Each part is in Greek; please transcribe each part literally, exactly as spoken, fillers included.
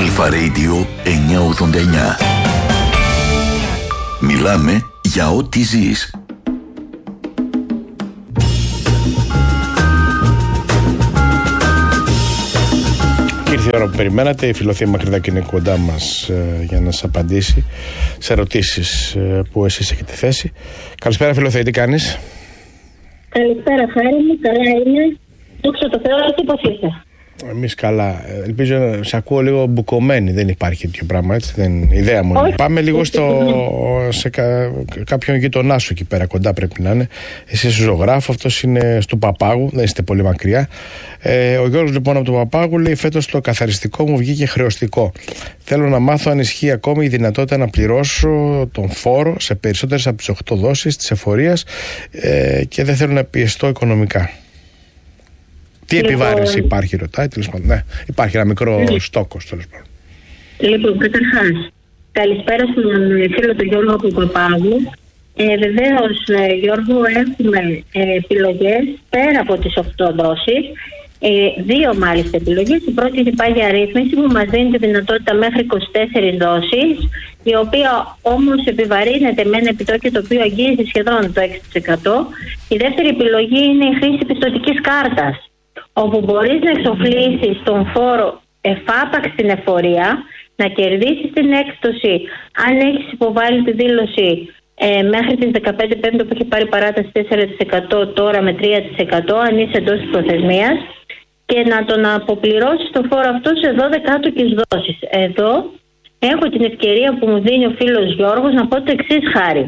Αλφα Radio εννιακόσια ογδόντα εννιά. Μιλάμε για ό,τι ζεις. Ήρθε η ώρα που περιμένατε. Η Φιλοθία Μακρυδάκη είναι κοντά μας ε, για να σας απαντήσει σε ερωτήσεις ε, που εσείς έχετε θέσει. Καλησπέρα Φιλοθία, τι κάνεις? Καλησπέρα Χάρη μου, καλά είναι. Δόξα τω Θεώ, εσύ πώς είσαι? Εμείς καλά. Ελπίζω να σε ακούω λίγο μπουκωμένη. Δεν υπάρχει τέτοιο πράγμα, έτσι. Δεν... Η ιδέα μου είναι. Πάμε λίγο στο... σε κα... κάποιον γείτονά σου εκεί πέρα, κοντά πρέπει να είναι. Εσύ είσαι ζωγράφο, αυτός είναι στο Παπάγου, δεν είστε πολύ μακριά. Ε, ο Γιώργος λοιπόν από το Παπάγου λέει: φέτος το καθαριστικό μου βγήκε χρεωστικό. Θέλω να μάθω αν ισχύει ακόμη η δυνατότητα να πληρώσω τον φόρο σε περισσότερες από τις οκτώ δόσεις της εφορίας ε, και δεν θέλω να πιεστώ οικονομικά. Τι λοιπόν, επιβάρυνση υπάρχει, ρωτάει, τέλος πάντων. Ναι, υπάρχει ένα μικρό ναι. στόκος, τέλος πάντων. Λοιπόν, καταρχάς, καλησπέρα στον φίλο του Γιώργου από Παπάγου. Ε, Βεβαίως, Γιώργο, έχουμε ε, επιλογές πέρα από τις οκτώ δόσεις. Ε, δύο μάλιστα επιλογές. Η πρώτη είναι η πάγια αρρύθμιση που μας δίνει τη δυνατότητα μέχρι είκοσι τέσσερις δόσεις, η οποία όμως επιβαρύνεται με ένα επιτόκιο το οποίο αγγίζει σχεδόν το έξι τοις εκατό. Η δεύτερη επιλογή είναι η χρήση πιστωτικής κάρτας, όπου μπορείς να εξοφλήσεις τον φόρο εφάπαξ στην εφορία, να κερδίσεις την έκπτωση αν έχεις υποβάλει τη δήλωση ε, μέχρι τις δεκαπέντε Πέμπτου που έχει πάρει παράταση τέσσερα τοις εκατό, τώρα με τρία τοις εκατό αν είσαι εντός της προθεσμίας, και να τον αποπληρώσεις το φόρο αυτό σε δώδεκα άτοκες δόσεις. Εδώ έχω την ευκαιρία που μου δίνει ο φίλος Γιώργος να πω το εξής, Χάρη.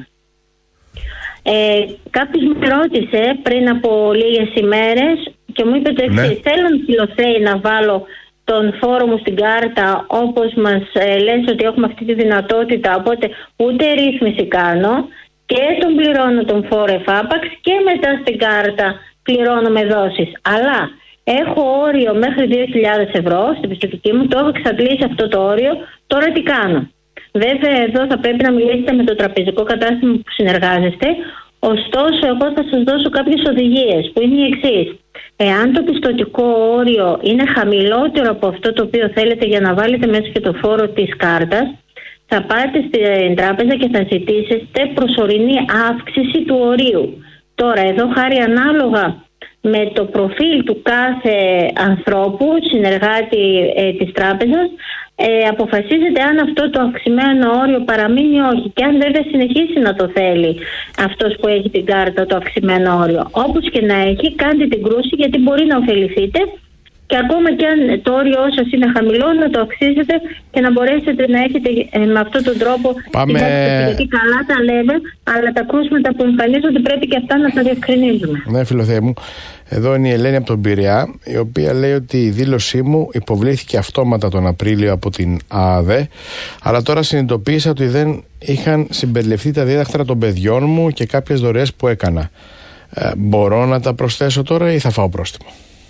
Ε, κάποιος με ρώτησε πριν από λίγες ημέρες και μου είπε το εξής: ναι. Θέλω Φιλοθέη να βάλω τον φόρο μου στην κάρτα όπως μας ε, λες ότι έχουμε αυτή τη δυνατότητα, οπότε ούτε ρύθμιση κάνω και τον πληρώνω τον φόρο εφάπαξ και μετά στην κάρτα πληρώνω με δόσεις. Αλλά έχω όριο μέχρι δύο χιλιάδες ευρώ στην πιστωτική μου, το έχω εξαντλήσει αυτό το όριο, τώρα τι κάνω? Βέβαια εδώ θα πρέπει να μιλήσετε με το τραπεζικό κατάστημα που συνεργάζεστε. Ωστόσο, εγώ θα σας δώσω κάποιες οδηγίες που είναι οι εξής. Εάν το πιστωτικό όριο είναι χαμηλότερο από αυτό το οποίο θέλετε για να βάλετε μέσα και το φόρο της κάρτας, θα πάτε στην τράπεζα και θα ζητήσετε προσωρινή αύξηση του ορίου. Τώρα, εδώ Χάρη, ανάλογα με το προφίλ του κάθε ανθρώπου, συνεργάτη ε, της τράπεζας, ε, αποφασίζεται αν αυτό το αυξημένο όριο παραμείνει ή όχι, και αν βέβαια συνεχίσει να το θέλει αυτός που έχει την κάρτα το αυξημένο όριο. Όπως και να έχει, κάντε την κρούση, γιατί μπορεί να ωφεληθείτε και ακόμα και αν το όριό σας είναι χαμηλό, να το αυξήσετε και να μπορέσετε να έχετε ε, με αυτόν τον τρόπο. Πάμε... Γιατί καλά τα λέμε, αλλά τα κρούσματα που εμφανίζονται πρέπει και αυτά να τα διευκρινίζουμε. Ναι, Φιλοθέα μου. Εδώ είναι η Ελένη από τον Πειραιά, η οποία λέει ότι η δήλωσή μου υποβλήθηκε αυτόματα τον Απρίλιο από την ΑΑΔΕ, αλλά τώρα συνειδητοποίησα ότι δεν είχαν συμπεριληφθεί τα δίδακτρα των παιδιών μου και κάποιες δωρεές που έκανα. Ε, μπορώ να τα προσθέσω τώρα ή θα φάω πρόστιμο?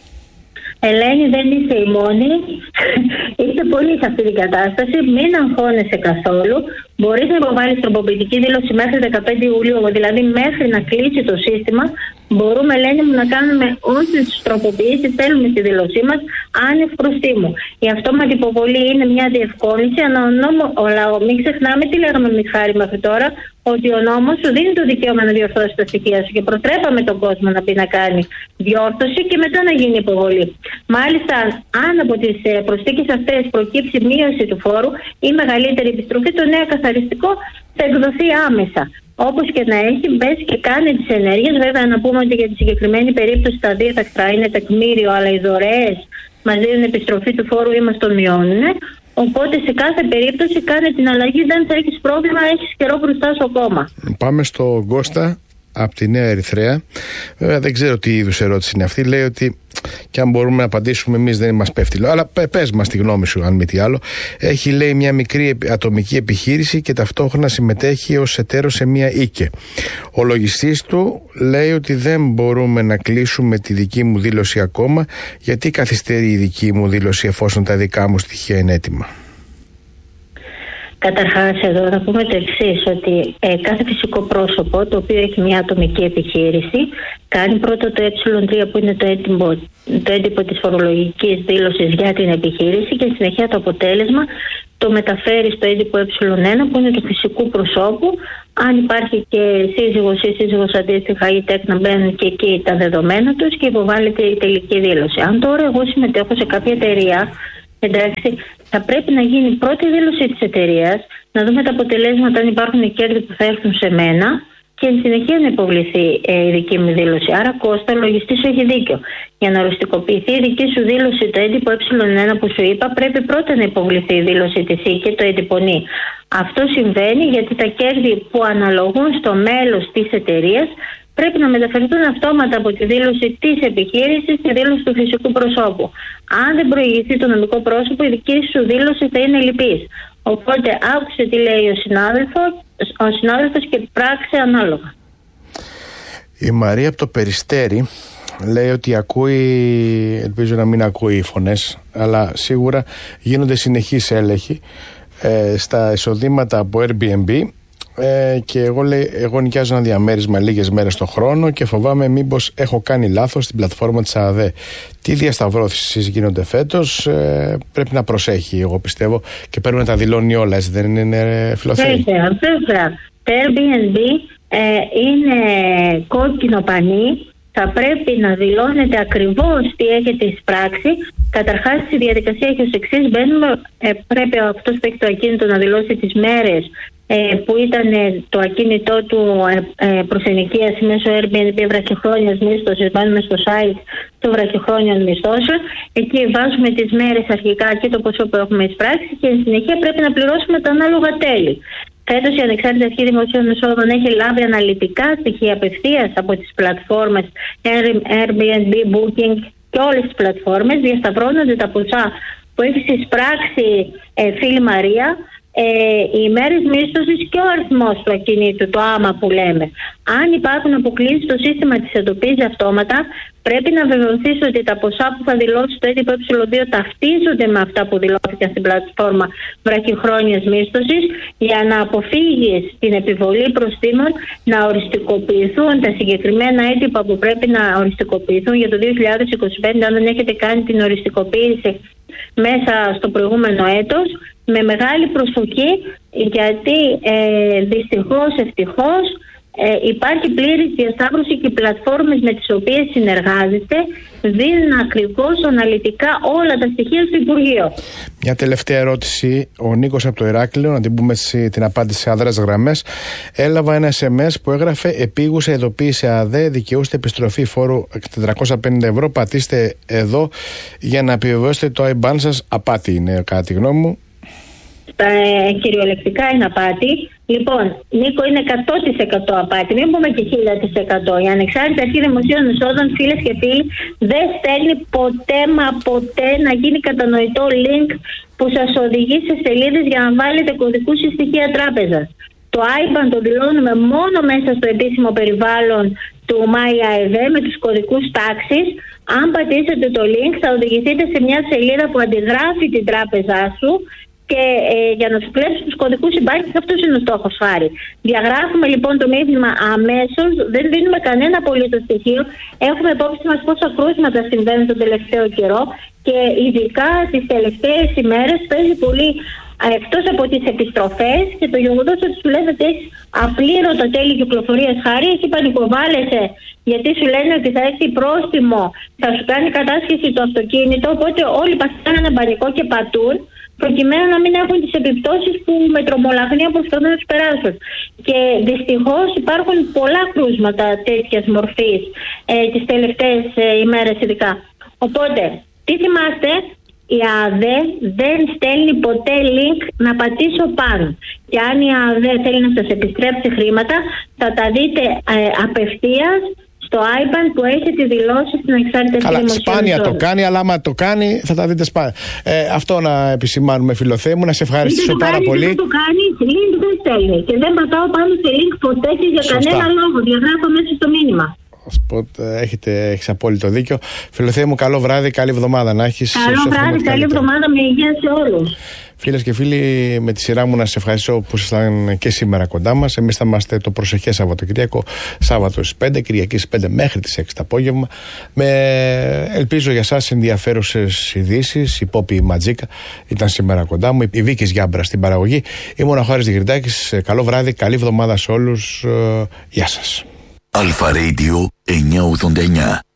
Ελένη, δεν είσαι η μόνη. Είστε πολύ σε αυτή την κατάσταση. Μην αγχώνεσαι καθόλου. Μπορείς να υποβάλεις τροποποιητική δήλωση μέχρι δεκαπέντε Ιουλίου, δηλαδή μέχρι να κλείσει το σύστημα. Μπορούμε, Ελένη μου, να κάνουμε όσες τροποποιήσεις θέλουμε στη δήλωσή μας άνευ προστίμου. Η αυτόματη υποβολή είναι μια διευκόλυνση, αλλά ο νόμος, μην ξεχνάμε τι λέγαμε εμείς, Χάρη, μέχρι τώρα, ότι ο νόμος σου δίνει το δικαίωμα να διορθώσει τα στοιχεία σου και προτρέπαμε τον κόσμο να πει να κάνει διόρθωση και μετά να γίνει υποβολή. Μάλιστα, αν από τις προσθήκες αυτές προκύψει μείωση του φόρου ή μεγαλύτερη επιστροφή, το νέο καθαριστικό θα εκδοθεί άμεσα. Όπως και να έχει, μπες και κάνει τις ενέργειες. Βέβαια, να πούμε ότι για τη συγκεκριμένη περίπτωση τα δίδακτρα είναι τεκμήριο, αλλά οι δωρεές μας δίνουν επιστροφή του φόρου ή μας τον μειώνουν. Οπότε σε κάθε περίπτωση κάνε την αλλαγή. Δεν θα έχεις πρόβλημα, έχεις καιρό μπροστά σου ακόμα. Πάμε στον Κώστα από τη Νέα Ερυθρέα. Βέβαια δεν ξέρω τι είδους ερώτηση είναι αυτή. Λέει ότι και αν μπορούμε να απαντήσουμε εμείς δεν μας πέφτει. Αλλά πες μας τη γνώμη σου, αν μη τι άλλο. Έχει, λέει, μια μικρή ατομική επιχείρηση και ταυτόχρονα συμμετέχει ως εταίρος σε μια οίκε. Ο λογιστής του λέει ότι δεν μπορούμε να κλείσουμε τη δική μου δήλωση ακόμα. Γιατί καθυστερεί η δική μου δήλωση εφόσον τα δικά μου στοιχεία είναι έτοιμα? Καταρχάς, εδώ θα πούμε το εξής, ότι ε, κάθε φυσικό πρόσωπο το οποίο έχει μια ατομική επιχείρηση κάνει πρώτα το ε τρία που είναι το έντυπο, το έντυπο της φορολογικής δήλωσης για την επιχείρηση και συνεχεία το αποτέλεσμα το μεταφέρει στο έντυπο ε ένα που είναι του φυσικού προσώπου. Αν υπάρχει και σύζυγος ή σύζυγος αντίστοιχα ή τεκ να μπαίνουν και εκεί τα δεδομένα τους και υποβάλλεται η τελική δήλωση. Αν τώρα εγώ συμμετέχω σε κάποια εταιρεία, εντάξει, θα πρέπει να γίνει η πρώτη δήλωση της εταιρείας, να δούμε τα αποτελέσματα αν υπάρχουν κέρδη που θα έρθουν σε μένα και εν συνεχεία να υποβληθεί ε, η δική μου δήλωση. Άρα, Κώστα, λογιστής σου έχει δίκιο. Για να οριστικοποιηθεί η δική σου δήλωση, το έντυπο ε ένα που σου είπα, πρέπει πρώτα να υποβληθεί η δήλωση της ΙΚ και το έντυπο νη. Αυτό συμβαίνει γιατί τα κέρδη που αναλογούν στο μέλος της εταιρείας πρέπει να μεταφερθούν αυτόματα από τη δήλωση της επιχείρησης στη δήλωση του φυσικού προσώπου. Αν δεν προηγηθεί το νομικό πρόσωπο, η δική σου δήλωση θα είναι λυπής. Οπότε άκουσε τι λέει ο συνάδελφος, ο συνάδελφος και πράξε ανάλογα. Η Μαρία από το Περιστέρι λέει ότι ακούει, ελπίζω να μην ακούει φωνές, αλλά σίγουρα γίνονται συνεχείς έλεγχοι ε, στα εισοδήματα από Airbnb. Ε, και εγώ, λέει, εγώ νοικιάζω ένα διαμέρισμα λίγες μέρες το χρόνο και φοβάμαι μήπως έχω κάνει λάθος στην πλατφόρμα της ΑΔΕ. Τι διασταυρώθησεις γίνονται φέτος, ε, πρέπει να προσέχει, εγώ πιστεύω, και πρέπει να τα δηλώνει όλα, έτσι δεν είναι, Φιλοθέη? Βέβαια, βέβαια. Το Airbnb ε, είναι κόκκινο πανί. Θα πρέπει να δηλώνετε ακριβώς τι έχετε εισπράξει. Καταρχάς, η διαδικασία έχει ως εξής. Μπαίνουμε, ε, πρέπει αυτός που έχει το ακίνητο να δηλώσει τις μέρες ε, που ήταν ε, το ακίνητό του ε, ε, προς ενοικίαση μέσω Airbnb βραχυχρόνιας μίσθωσης. Μπαίνουμε στο site του βραχυχρόνιων μισθώσεων. Εκεί βάζουμε τις μέρες αρχικά και το ποσό που έχουμε εισπράξει και εν συνεχεία πρέπει να πληρώσουμε τα ανάλογα τέλη. Φέτος η Ανεξάρτητη Αρχή Δημοσίων Εσόδων έχει λάβει αναλυτικά στοιχεία απευθείας από τις πλατφόρμες Airbnb, Booking και όλες τις πλατφόρμες. Διασταυρώνονται τα ποσά που έχει εισπράξει ε, φίλη Μαρία, ε, οι ημέρες μίσθωσης και ο αριθμός του ακινήτου, το άμα που λέμε. Αν υπάρχουν αποκλήσεις, το σύστημα τις εντοπίζει αυτόματα. Πρέπει να βεβαιωθείς ότι τα ποσά που θα δηλώσει το έντυπο ε δύο ταυτίζονται με αυτά που δηλώθηκαν στην πλατφόρμα βραχυχρόνιας μίσθωσης για να αποφύγεις την επιβολή προστίμων, να οριστικοποιηθούν τα συγκεκριμένα έντυπα που πρέπει να οριστικοποιηθούν για το δύο χιλιάδες είκοσι πέντε, αν δεν έχετε κάνει την οριστικοποίηση μέσα στο προηγούμενο έτος, με μεγάλη προσοχή, γιατί ε, δυστυχώς, ευτυχώς, Ε, υπάρχει πλήρης διασταύρωση και οι πλατφόρμες με τις οποίες συνεργάζεστε δίνουν ακριβώς αναλυτικά όλα τα στοιχεία στο Υπουργείο. Μια τελευταία ερώτηση. Ο Νίκος από το Ηράκλειο, να την πούμε την απάντηση σε αδρές γραμμές. Έλαβα ένα ες εμ ες που έγραφε επίγουσα ειδοποίηση ΑΔΕ, δικαιούστε επιστροφή φόρου τετρακόσια πενήντα ευρώ. Πατήστε εδώ για να επιβεβαιώσετε το άι μπαν σας. Απάτη είναι κατά τη γνώμη μου. Τα ε, κυριολεκτικά είναι απάτη. Λοιπόν, Νίκο, είναι εκατό τοις εκατό απάτη. Μην πούμε και χίλια τοις εκατό. Η Ανεξάρτητη Αρχή Δημοσίων Εσόδων, φίλες και φίλοι, δεν στέλνει ποτέ μα ποτέ να γίνει κατανοητό link που σας οδηγεί σε σελίδες για να βάλετε κωδικούς ή στοιχεία τράπεζας. Το άι μπαν το δηλώνουμε μόνο μέσα στο επίσημο περιβάλλον του MyAED με τους κωδικούς τάξης. Αν πατήσετε το link θα οδηγηθείτε σε μια σελίδα που αντιγράφει την τράπεζά σου και ε, για να σου κλέψει τους κωδικούς συμπάρκης. Αυτός είναι ο στόχος, χάρη. Διαγράφουμε λοιπόν το μήνυμα αμέσως, δεν δίνουμε κανένα απολύτως στοιχείο. Έχουμε υπόψη μας πόσα κρούσματα συμβαίνουν τον τελευταίο καιρό και ειδικά τις τελευταίες ημέρες παίζει πολύ, εκτός από τις επιστροφές και το γεγονός ότι σου λένε ότι έχεις απλήρωτα τέλη κυκλοφορίας, χάρη, εκεί πανικοβάλλεσαι γιατί σου λένε ότι θα έρθει πρόστιμο, θα σου κάνει κατάσχεση το αυτοκίνητο, οπότε όλοι παθαίνουν ένα πανικό και πατούν προκειμένου να μην έχουν τις επιπτώσεις που με τρομολαγνία προσπαθούν να τους περάσουν. Και δυστυχώς υπάρχουν πολλά κρούσματα τέτοιας μορφής ε, τις τελευταίες ε, ημέρες ειδικά. Οπότε, τι θυμάστε, η ΑΔΕ δεν στέλνει ποτέ link να πατήσω πάνω. Και αν η ΑΔΕ θέλει να σας επιστρέψει χρήματα, θα τα δείτε ε, απευθείας στο άι μπαν που έχετε δηλώσει στην Ανεξάρτητη Αρχή Δημοσίων Εσόδων. Σπάνια το κάνει, αλλά άμα το κάνει θα τα δείτε σπάνια. Ε, αυτό να επισημάνουμε, Φιλοθέη μου, να σε ευχαριστήσω το πάρα κάνει, πολύ. Δεν το κάνει, link δεν στέλνει. Και δεν πατάω πάνω σε link ποτέ και για Σωστά. κανένα λόγο. Διαγράφω μέσα στο μήνυμα. Έχετε, έχεις απόλυτο δίκιο. Φιλοθέη μου, καλό βράδυ, καλή εβδομάδα να έχεις. Καλό βράδυ, καλή εβδομάδα με υγεία σε όλους. Φίλες και φίλοι, με τη σειρά μου να σας ευχαριστώ που ήσασταν και σήμερα κοντά μας. Εμείς θα είμαστε το προσεχές Σαββατοκυριακό, Σάββατο στις πέντε, Κυριακή στις πέντε μέχρι τις έξι το απόγευμα. Με ελπίζω για σας ενδιαφέρουσες ειδήσεις. Η Πόπη Ματζίκα ήταν σήμερα κοντά μου. Η Βίκης Γιάμπρα στην παραγωγή. Ήμουν ο Χάρης Διγρητάκης. Καλό βράδυ, καλή εβδομάδα σε όλους. Γεια σας. Αλφα Radio εννιακόσια ογδόντα εννιά.